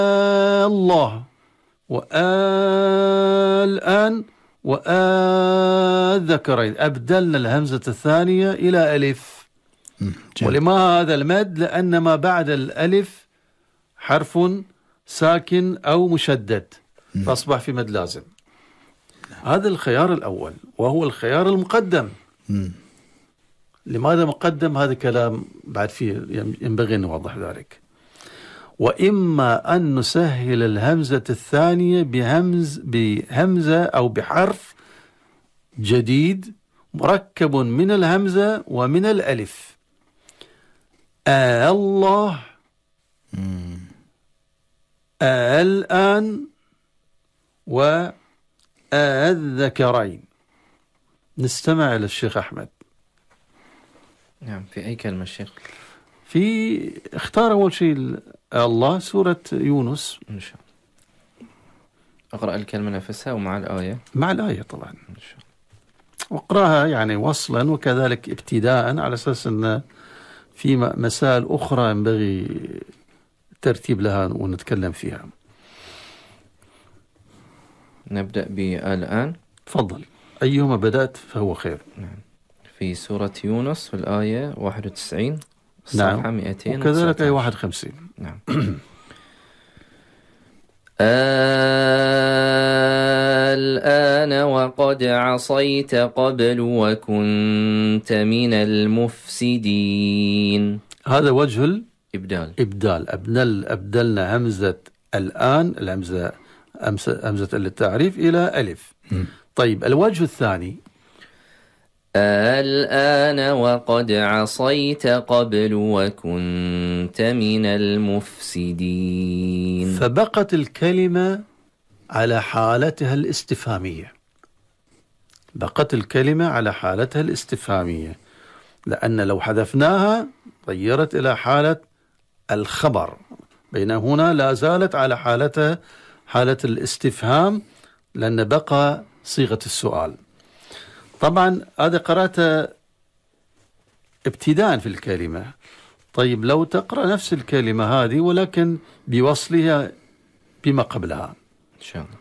الله والآن وآذكرين، أبدلنا الهمزة الثانية إلى ألف. ولما هذا المد؟ لأن ما بعد الألف حرف ساكن أو مشدد فأصبح في مد لازم. هذا الخيار الأول وهو الخيار المقدم. لماذا مقدم؟ هذا كلام بعد فيه ينبغي أن نوضح ذلك. وإما أن نسهل الهمزة الثانية بهمزة أو بحرف جديد مركب من الهمزة ومن الألف. الله، الآن، والذكرين. نستمع إلى الشيخ أحمد. نعم. في أي كلمة الشيخ؟ اختار أول شيء الله، سورة يونس. إن شاء الله. أقرأ الكلمة نفسها ومع الآية؟ مع الآية طبعا. إن شاء الله. واقرأها يعني وصلا وكذلك ابتداء، على أساس أن في مسائل أخرى ينبغي ترتيب لها ونتكلم فيها. نبدأ بالآن. تفضل، أيهما بدأت فهو خير. نعم. في سورة يونس في الآية 91 نعم. صفحة 200 وكذلك أي 51. نعم. الآن وقد عصيت قبل وكنت من المفسدين. هذا وجه الإبدال. أبدلنا همزة الآن، همزة للتعريف إلى ألف. طيب الوجه الثاني، الآن وقد عصيت قبل وكنت من المفسدين. فبقت الكلمة على حالتها الاستفهامية، لأن لو حذفناها غيرت إلى حالة الخبر، بينما هنا لا زالت على حالة الاستفهام، لأن بقى صيغة السؤال. طبعا هذا قرأت ابتداء في الكلمة. طيب لو تقرأ نفس الكلمة هذه ولكن بوصلها بما قبلها إن شاء الله.